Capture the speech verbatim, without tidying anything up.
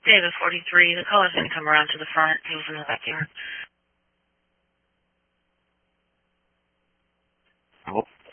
David, forty-three. The caller didn't come around to the front. He was in the backyard. Oh.